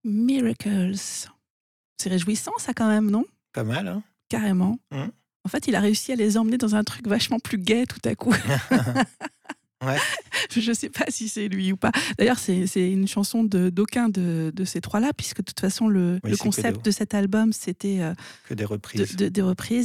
Miracles. C'est réjouissant, ça, quand même, non? Pas mal, hein? Carrément. Mmh. En fait, il a réussi à les emmener dans un truc vachement plus gai tout à coup. Ouais. Je sais pas si c'est lui ou pas. D'ailleurs, c'est une chanson d'aucun de ces trois-là, puisque de toute façon, Oui, le c'est concept de cet album, c'était que des reprises. des reprises.